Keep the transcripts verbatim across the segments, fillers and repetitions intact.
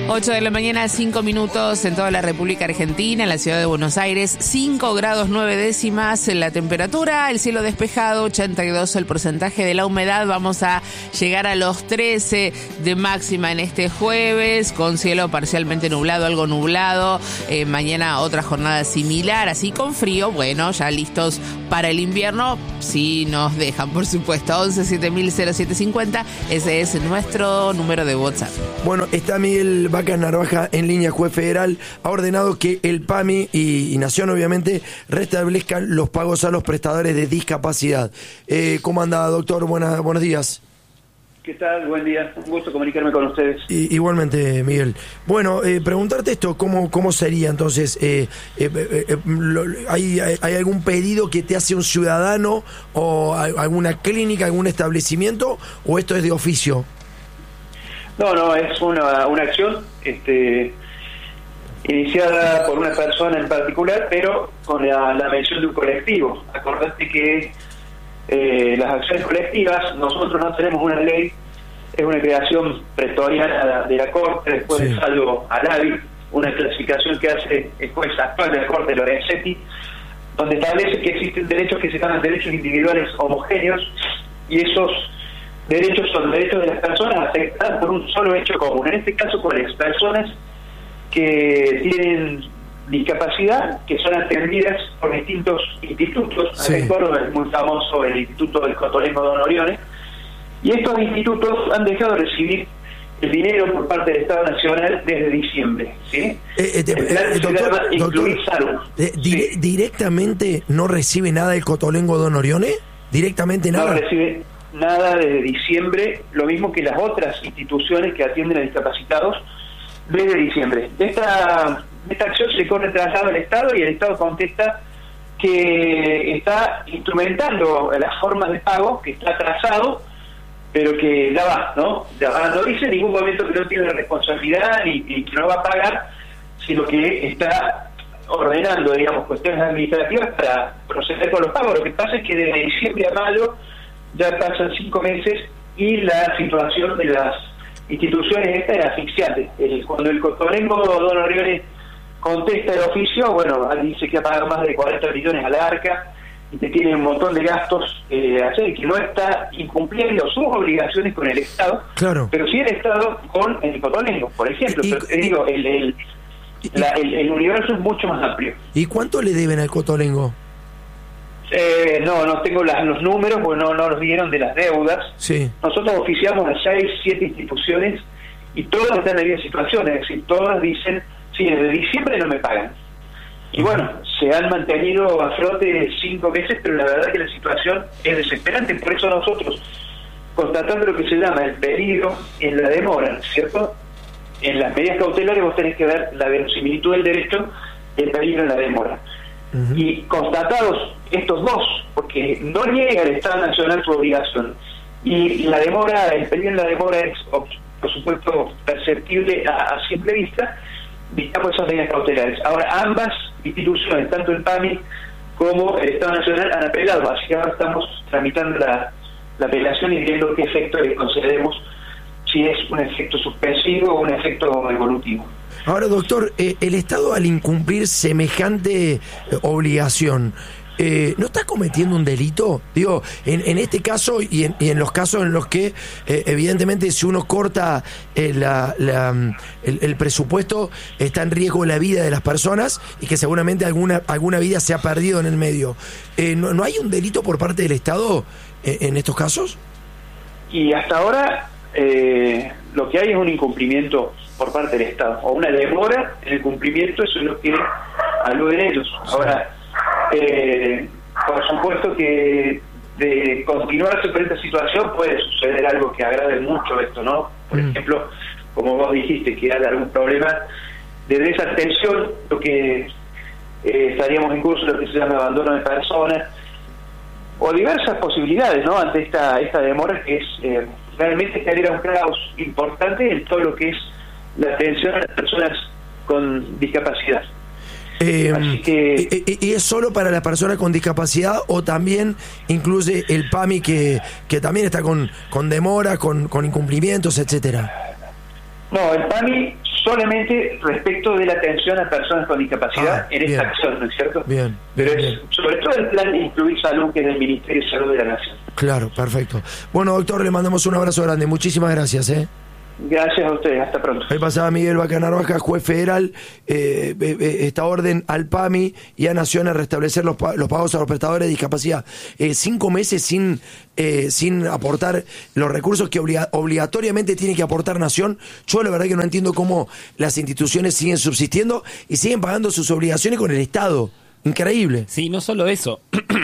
ocho de la mañana, cinco minutos en toda la República Argentina, en la ciudad de Buenos Aires, cinco grados nueve décimas en la temperatura, el cielo despejado, ochenta y dos el porcentaje de la humedad. Vamos a llegar a los trece de máxima en este jueves, con cielo parcialmente nublado, algo nublado. Eh, mañana otra jornada similar, así con frío. Bueno, ya listos para el invierno, si nos dejan, por supuesto. once siete mil cero siete cincuenta, ese es nuestro número de WhatsApp. Bueno, está Miguel Vaca Narvaja en línea, juez federal. Ha ordenado que el P A M I y, y Nación, obviamente, restablezcan los pagos a los prestadores de discapacidad. Eh, ¿Cómo anda, doctor? Buena, buenos días. ¿Qué tal? Buen día. Un gusto comunicarme con ustedes. Y, igualmente, Miguel. Bueno, eh, preguntarte esto, ¿cómo, cómo sería entonces? Eh, eh, eh, eh, lo, ¿hay, ¿Hay algún pedido que te hace un ciudadano o alguna clínica, algún establecimiento, o esto es de oficio? No, no, es una, una acción este, iniciada por una persona en particular, pero con la, la mención de un colectivo. Acordate que eh, las acciones colectivas, nosotros no tenemos una ley, es una creación pretoriana de la Corte, después sí. de salvo al hábil, una clasificación que hace el juez actual de la Corte, Lorenzetti, donde establece que existen derechos que se llaman derechos individuales homogéneos, y esos derechos son derechos de las personas afectadas por un solo hecho común. En este caso, ¿cuáles? Personas que tienen discapacidad, que son atendidas por distintos institutos. Sí. Recuerdo el muy famoso el Instituto del Cotolengo Don Orione, y estos institutos han dejado de recibir el dinero por parte del Estado Nacional desde diciembre, ¿sí? Eh, eh, el plan eh, se doctor, llama Incluir doctor, Salud. Eh, dire, sí. ¿Directamente no recibe nada el Cotolengo Don Orione? ¿Directamente nada? No recibe nada desde diciembre, lo mismo que las otras instituciones que atienden a discapacitados desde diciembre. De esta, de esta acción se le corre traslado al Estado, y el Estado contesta que está instrumentando las formas de pago, que está atrasado, pero que ya va, ¿no? Ya va, no dice en ningún momento que no tiene responsabilidad y, y que no va a pagar, sino que está ordenando, digamos, cuestiones administrativas para proceder con los pagos. Lo que pasa es que desde diciembre a mayo ya pasan cinco meses y la situación de las instituciones esta es asfixiante. El, cuando el Cotolengo Don Orione contesta el oficio, bueno, dice que ha pagado más de cuarenta millones a la ARCA y que tiene un montón de gastos eh, a hacer, y que no está incumpliendo sus obligaciones con el Estado, claro. pero sí el Estado con el Cotolengo, por ejemplo. Y, pero te digo, el, el, la, el, el universo es mucho más amplio. ¿Y cuánto le deben al Cotolengo? Eh, no, no tengo las, los números, porque no, no los dieron de las deudas. Sí. Nosotros oficiamos a seis, siete instituciones y todas están en la misma situación, es decir, todas dicen, sí, desde diciembre no me pagan. Y bueno, se han mantenido a flote cinco meses, pero la verdad que la situación es desesperante. Por eso nosotros, constatando lo que se llama el peligro en la demora, ¿cierto? En las medidas cautelares vos tenés que ver la verosimilitud del derecho y el peligro en la demora. Uh-huh. Y constatados estos dos, porque no niega el Estado Nacional su obligación, y la demora, el peligro en la demora es, por supuesto, perceptible a, a simple vista, dictamos esas medidas cautelares. Ahora, ambas instituciones, tanto el P A M I como el Estado Nacional, han apelado, así que ahora estamos tramitando la, la apelación y viendo qué efecto le concedemos, si es un efecto suspensivo o un efecto evolutivo. Ahora, doctor, eh, el Estado, al incumplir semejante eh, obligación, eh, ¿no está cometiendo un delito? Digo, en, en este caso y en, y en los casos en los que, eh, evidentemente, si uno corta eh, la, la, el, el presupuesto, está en riesgo la vida de las personas y que seguramente alguna alguna vida se ha perdido en el medio. Eh, ¿no, ¿No hay un delito por parte del Estado eh, en estos casos? Y hasta ahora eh, lo que hay es un incumplimiento por parte del Estado, o una demora en el cumplimiento, eso es lo que aluden ellos. Ahora, eh, por supuesto que de continuarse con esta situación puede suceder algo que agrade mucho esto, ¿no? Por mm. ejemplo, como vos dijiste, que haya algún problema de desatención, lo que eh, estaríamos en curso de lo que se llama abandono de personas, o diversas posibilidades, ¿no? Ante esta, esta demora que es eh, realmente genera un caos importante en todo lo que es la atención a las personas con discapacidad. Eh, Así que, ¿Y es solo para las personas con discapacidad o también incluye el P A M I que, que también está con, con demora, con, con incumplimientos, etcétera? No, el P A M I solamente respecto de la atención a personas con discapacidad Ah, en bien. esta acción, ¿no es cierto? Bien, Pero bien, es bien. sobre todo el plan de Incluir Salud, que es del Ministerio de Salud de la Nación. Claro, perfecto. Bueno, doctor, le mandamos un abrazo grande. Muchísimas gracias, ¿eh? Gracias a ustedes, hasta pronto. Ahí pasaba Miguel Vaca Narvaja, juez federal. Eh, eh, eh, esta orden al P A M I y a Nación a restablecer los, pa- los pagos a los prestadores de discapacidad. Eh, cinco meses sin eh, sin aportar los recursos que obliga- obligatoriamente tiene que aportar Nación. Yo la verdad que no entiendo cómo las instituciones siguen subsistiendo y siguen pagando sus obligaciones con el Estado. Increíble. Sí, no solo eso.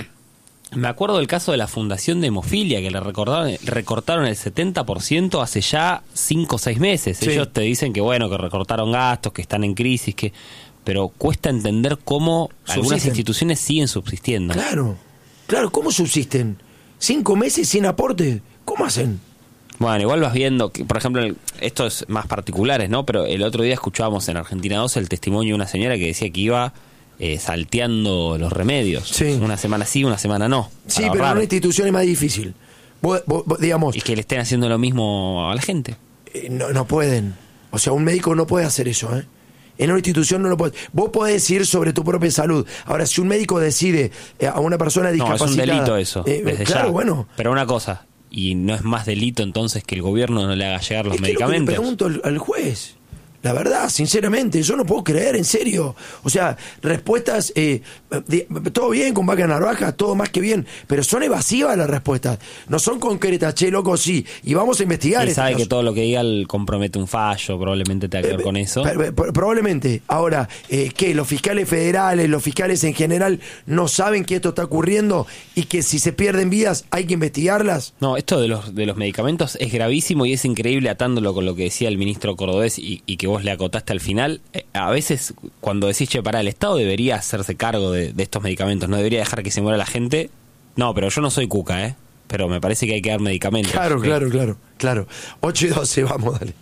Me acuerdo del caso de la Fundación de Hemofilia, que le recordaron, recortaron el setenta por ciento hace ya cinco o seis meses. Sí. Ellos te dicen que bueno, que recortaron gastos, que están en crisis, que pero cuesta entender cómo algunas Subsisten. instituciones siguen subsistiendo. Claro, claro, ¿cómo subsisten? Cinco meses sin aporte, ¿cómo hacen? Bueno, igual vas viendo que, por ejemplo, el- esto es más particulares, ¿no? Pero el otro día escuchábamos en Argentina dos el testimonio de una señora que decía que iba eh, salteando los remedios. Sí. Una semana sí, una semana no. Sí, para pero en ahorrar. una institución es más difícil. Vos- vos- vos, digamos, Y que le estén haciendo lo mismo a la gente. eh, no, no pueden. O sea, un médico no puede hacer eso, ¿eh? En una institución no lo puede. Vos podés decir sobre tu propia salud. Ahora, si un médico decide eh, a una persona No, es discapacitada... un delito eso, eh, desde claro, ya. bueno. Pero una cosa, ¿y no es más delito entonces que el gobierno no le haga llegar los Es que es lo que le medicamentos? pregunto al, al juez. La verdad, sinceramente, yo no puedo creer, en serio. O sea, respuestas, eh, de- todo bien con Vaca Narvaja, todo más que bien, pero son evasivas las respuestas. No son concretas, che, loco, sí. Y vamos a investigar. Él este sabe caso. que todo lo que diga él compromete un fallo, probablemente tenga que ver con eso. Eh, P- p- Probablemente. Ahora, eh, ¿qué? Los fiscales federales, los fiscales en general, no saben que esto está ocurriendo y que si se pierden vidas hay que investigarlas. No, esto de los de los medicamentos es gravísimo y es increíble atándolo con lo que decía el ministro Cordobés y, y que vos le acotaste al final. Eh, a veces cuando decís, che, pará, el Estado debería hacerse cargo de, de estos medicamentos, no debería dejar que se muera la gente. No, pero yo no soy cuca, ¿eh? Pero me parece que hay que dar medicamentos. Claro, Sí. claro, claro, claro. ocho y doce, vamos, dale.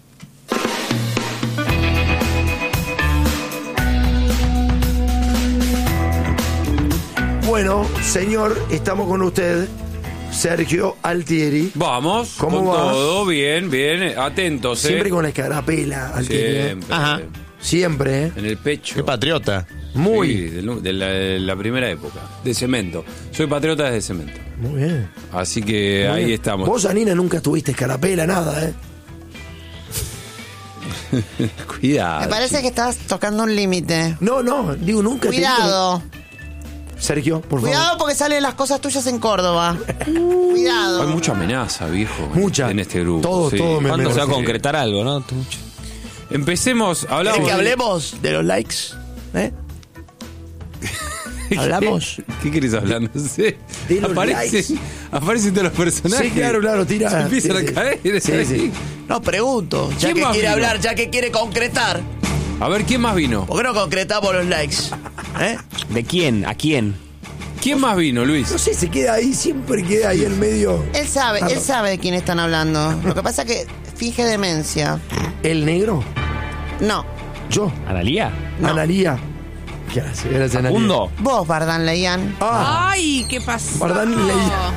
Bueno, señor, estamos con usted, Sergio Altieri. Vamos, ¿Cómo con va? todo, bien, bien, atentos, ¿eh? Siempre con la escarapela, Altieri. ¿eh? Siempre. Ajá. Siempre, ¿eh? En el pecho. Qué patriota. Muy, Sí, de, de la, de la primera época, de cemento. Soy patriota desde cemento. muy bien. Así que muy ahí bien. estamos. Vos, Anina, nunca tuviste escarapela, nada, ¿eh? Cuidado. Me parece que estás tocando un límite. No, no, digo, nunca te Cuidado. vi- Sergio, por Cuidado favor. porque salen las cosas tuyas en Córdoba. Cuidado. Hay mucha amenaza, viejo. Mucha. En este grupo. Todo, todo me- ¿Cuándo me- se va a sí. concretar algo, no? Tú- Empecemos, hablamos. ¿Querés que de- hablemos de los likes? ¿Eh? ¿Hablamos? ¿Qué querés hablar? No sé. De los Aparecen, likes. aparecen todos los personajes. Sí, claro, claro, tira. Se empiezan Sí, a sí. caer. Sí, ahí. sí. No, pregunto. Ya ¿Quién que más quiere vino? hablar, ya que quiere concretar. A ver, ¿quién más vino? ¿Por qué no concretamos los likes? ¿Eh? ¿De quién? ¿A quién? ¿Quién más vino, Luis? No sé, se queda ahí, siempre queda ahí en medio. Él sabe, Ah, él no. sabe de quién están hablando. Lo que pasa es que finge demencia. ¿El negro? No. Yo. ¿Analía? No. Analía. Gracias, gracias, Analía. ¿Facundo? Vos, Bardán Leyan. Ah, Ay, ¿qué pasó? Bardán leía.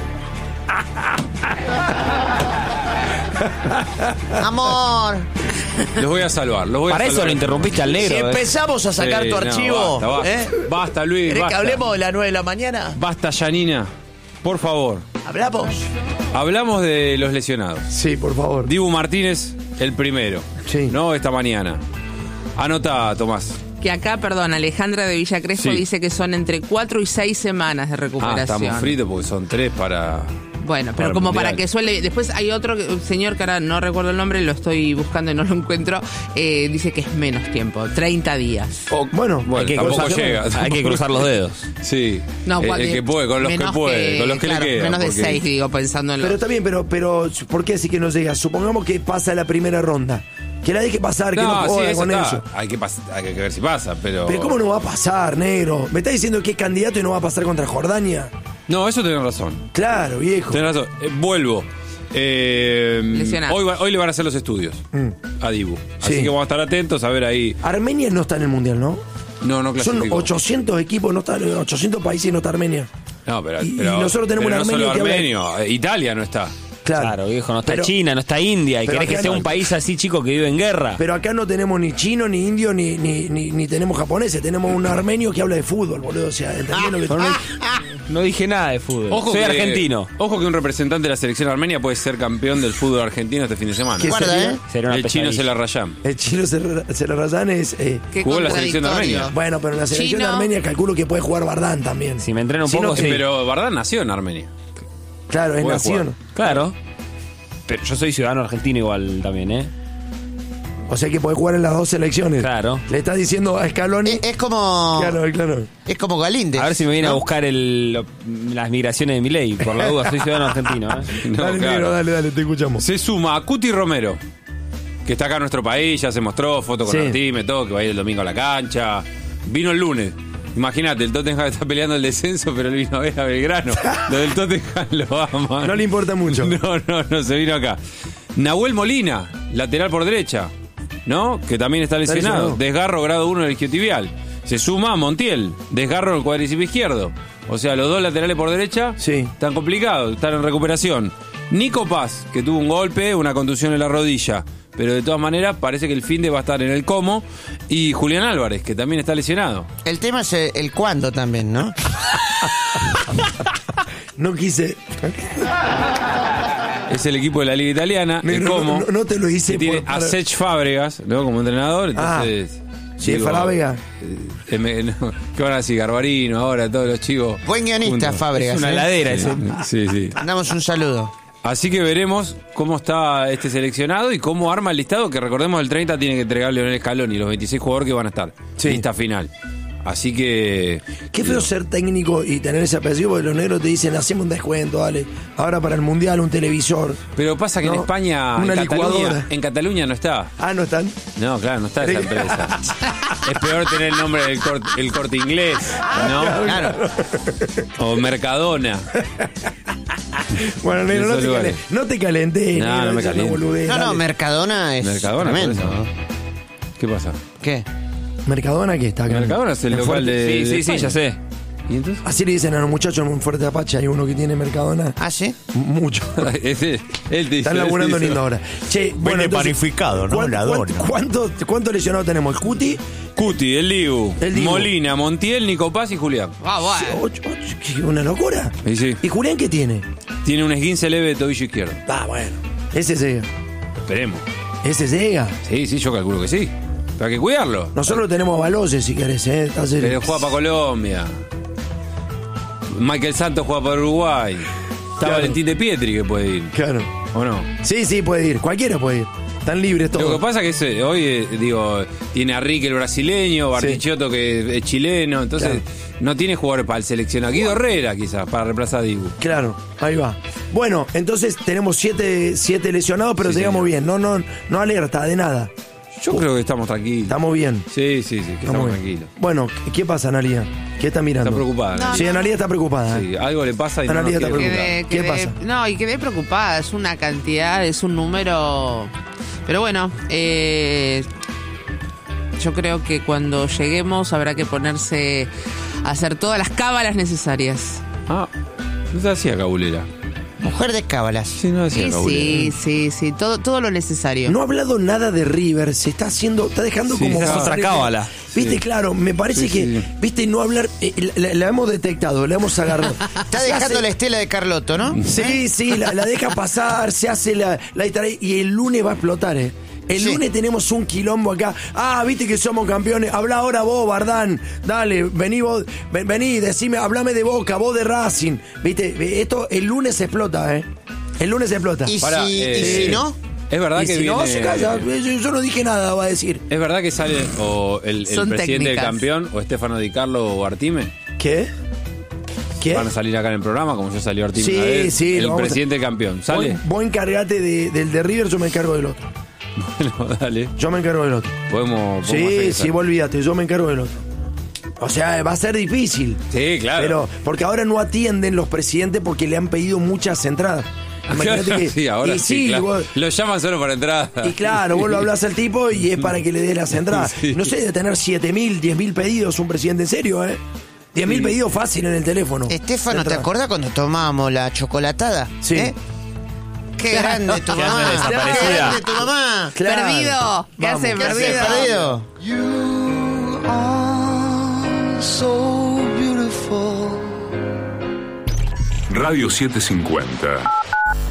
Amor. Los voy a salvar. Los voy a Para eso salvar. lo interrumpiste al negro. Si ¿eh? empezamos a sacar Sí, tu no, archivo, basta, basta. ¿eh? Basta, Luis, ¿Querés que basta. hablemos de las nueve de la mañana? Basta, Yanina. Por favor. ¿Hablamos? Hablamos de los lesionados. Sí, por favor. Dibu Martínez, el primero. Sí. No, esta mañana. Anota, Tomás. Que acá, perdón, Alejandra de Villa Crespo Sí. dice que son entre cuatro y seis semanas de Ah, recuperación. estamos fritos porque son tres para... Bueno, para pero el como Mundial. para que suele... Después hay otro que- señor que ahora no recuerdo el nombre, lo estoy buscando y no lo encuentro, eh, dice que es menos tiempo, treinta días. O- Bueno, bueno, hay que tampoco cruzar- llega. Hay que cruzar los dedos. Sí. No, el, cua- el que puede, con los que menos puede, con los que claro, le queda. menos de porque- seis, digo, pensando en Pero los... está bien, pero, pero ¿por qué así que no llega? Supongamos que pasa la primera ronda. Que la deje pasar, que no, No, sí, joda eso con está. eso. Hay que, pas- hay que ver si pasa, pero... Pero ¿cómo no va a pasar, negro? ¿Me estás diciendo que es candidato y no va a pasar contra Jordania? No, eso tenés razón. Claro, viejo. Tenés razón. Eh, vuelvo. Eh, Lesionado. hoy, va- hoy le van a hacer los estudios a Dibu. Así Sí. que vamos a estar atentos a ver ahí. Armenia no está en el Mundial, ¿no? No, no Son clasificó. ochocientos equipos, no está, ochocientos países y no está Armenia. No, pero, y- y pero- nosotros tenemos pero un no armenio solo que habla- armenio. eh, Italia no está. Claro. Claro, viejo, no está Pero- China, no está India, y pero querés que acá sea no- un país así, chico, que vive en guerra. Pero acá no tenemos ni chino, ni indio, ni, ni, ni, ni tenemos japoneses. Tenemos un armenio que habla de fútbol, boludo. O sea, ¿entendés lo que Pero no, no dije nada de fútbol. Ojo Soy que, argentino. Ojo que un representante de la selección armenia puede ser campeón del fútbol argentino este fin de semana. ¿Qué Guarda, sería? ¿eh? Sería una El chino pesadilla. se la rayán. El chino Serrazán es... Eh, Qué Jugó en la selección de contradictorio. Armenia. bueno, pero en la selección Chino. de Armenia calculo que puede jugar Bardán también. Si me entreno un Si no, poco, que- sí. Pero Bardán nació en Armenia. Claro, es Puede nación. jugar. Claro. Pero yo soy ciudadano argentino igual también, ¿eh? O sea que puede jugar en las dos selecciones. Claro. Le está diciendo a Scaloni... Es, es como. Claro, claro. Es como Galíndez. A ver si me viene ¿no? a buscar el, lo- las migraciones de mi ley. Por la duda, soy ciudadano argentino, ¿eh? No, dale, claro. negro, dale, dale, te escuchamos. Se suma a Cuti Romero, que está acá en nuestro país, ya se mostró, foto con Sí. Artime, todo, que va a ir el domingo a la cancha. Vino el lunes. Imagínate, el Tottenham está peleando el descenso, pero él vino a ver a Belgrano. Lo del Tottenham lo ama. No le importa mucho. No, no, no, se vino acá. Nahuel Molina, lateral por derecha, ¿no? Que también está lesionado. lesionado. Desgarro grado uno del isquiotibial. Se suma a Montiel, desgarro del cuadricipios izquierdo. O sea, los dos laterales por derecha Sí. están complicados, están en recuperación. Nico Paz, que tuvo un golpe, una contusión en la rodilla. Pero de todas maneras parece que el finde va a estar en el Como. Y Julián Álvarez, que también está lesionado. El tema es el, el cuándo también, ¿no? No quise... Es el equipo de la Liga Italiana, el Negro, Como. no- no te lo hice que tiene por- a para- Sech Fábregas, ¿no? Como entrenador, entonces... Sí, Fábregas. eh, me- no, ¿qué van a decir? Garbarino ahora, todos los chicos. Buen guionista, juntos. Fábregas. Es una ¿eh? heladera ese. Sí, sí. Mandamos un saludo. Así que veremos cómo está este seleccionado y cómo arma el listado, que recordemos el treinta tiene que entregar Leonel Scaloni, los veintiséis jugadores que van a estar. Sí. Lista final. Así que... Qué feo ser técnico y tener ese apellido, porque los negros te dicen, hacemos un descuento, dale. Ahora para el Mundial un televisor. Pero pasa que en No, España, una en Cataluña, licuadora. en Cataluña no está. Ah, ¿no están? No, claro, no está esa empresa. Es peor tener el nombre del corte, el Corte Inglés, ¿no? Claro. O Mercadona. Bueno, negro, no Esos te, lugares. calen- no te calenté, No, negro, no me esa caliento. boludez, No, no, dale. Mercadona es Mercadona, por tremendo. eso. ¿Qué pasa? ¿Qué? Mercadona que está acá. Mercadona es el en local Fuerte- de... Sí, de sí, sí, España. ya sé. ¿Y entonces? Así le dicen a los muchachos en un Fuerte Apache, hay uno que tiene Mercadona. ¿Ah, sí? Mucho. Ese, él te Están hizo- laburando él te hizo- lindo ahora. Che, bueno, entonces, panificado, ¿no? ¿cuánto, La cuánto, dona. cuánto, cuánto lesionado tenemos? ¿El Cuti? Cuti, el Dibu, El Dibu. Molina, Montiel, Nico Paz y Julián. Ah, bueno. Ocho, ocho, ¿qué, ¿Una locura? Y sí, ¿Y Julián qué tiene? tiene un esguince leve de tobillo izquierdo. Ah, bueno. Ese llega. Esperemos. Ese llega. Sí, sí, yo calculo que sí. Pero hay que cuidarlo. Nosotros tenemos a Baloye, si querés, ¿eh? Está serio. Pero juega para Colombia. Michael Santos juega para Uruguay. Está Claro. Valentín de Pietri que puede ir. Claro. ¿O no? Sí, sí, puede ir. Cualquiera puede ir. Están libres Lo que todos. pasa es que ese- hoy, eh, digo, tiene a Rick el brasileño, Bartichotto que es chileno, entonces Claro. no tiene jugadores para el seleccionado. Guido Herrera quizás, para reemplazar a Dibu. Claro, ahí va. Bueno, entonces tenemos siete, siete lesionados, pero Sí, llegamos señor. bien. No, no, no alerta de nada. Yo creo que estamos tranquilos. Estamos bien. Sí, sí, sí, que estamos bien. tranquilos. Bueno, ¿qué pasa, Analia? ¿Qué está mirando? Está preocupada. No, ¿no? Sí, Analia está preocupada. ¿eh? Sí, algo le pasa y no nos Analia está quiere preocupada. contar. Quedé- ¿Qué quedé- pasa? No, y quedé preocupada. Es una cantidad, es un número. Pero bueno, eh, yo creo que cuando lleguemos habrá que ponerse a hacer todas las cábalas necesarias. Ah, no se hacía cabulera. Mujer de cábalas. Sí, no hacía Sí, cabulera. sí, sí, sí, todo, todo lo necesario. No ha hablado nada de River, se está haciendo, está dejando Sí, como... esa es otra cábala. Viste, Sí. claro, me parece Sí, que, sí. viste, no hablar, eh, la, la hemos detectado, la hemos agarrado. Está Se dejando hace- la estela de Carlotto, ¿no? Sí, sí, la, la deja pasar, se hace la, la distrae- y el lunes va a explotar, ¿eh? El Sí. lunes tenemos un quilombo acá. Ah, viste que somos campeones. Habla ahora vos, Bardán. Dale, vení vos, ven- vení, decime, hablame de Boca, vos de Racing. Viste, esto el lunes se explota, ¿eh? El lunes se explota. Y, Pará, si, eh, y si no, Es verdad Y que si no, viene- se calla. Yo, yo no dije nada, va a decir. Es verdad que sale o el, el Son presidente del técnicas. campeón o Estefano Di Carlo o Artime. ¿Qué? ¿Qué? Van a salir acá en el programa, como ya salió Artime Sí, una vez. sí, lo El vamos a- presidente del campeón. ¿Sale? Vos, vos encargate de- del de River, yo me encargo del otro. Bueno, dale. Yo me encargo del otro. Podemos, podemos hacer Sí, esa. sí, vos olvídate, yo me encargo del otro. O sea, va a ser difícil. Sí, claro. Pero, porque ahora no atienden los presidentes porque le han pedido muchas entradas. Imagínate que. sí, ahora y sí, claro. vos- Lo llaman solo para entrar. y claro, vos lo hablas al tipo y es para que le dé las entradas. Sí. No sé, de tener siete mil, diez mil pedidos un presidente en serio, ¿eh? diez mil Sí. pedidos fácil en el teléfono. Estefano, ¿te Entrada. acordás cuando tomábamos la chocolatada? Sí. ¿Eh? Qué grande tu ¿Qué haces, mamá. desaparecida? Qué grande tu mamá. Claro. Perdido. ¿Qué Vamos. hace, ¿Qué haces, perdido? perdido? You are so beautiful. Radio setecientos cincuenta.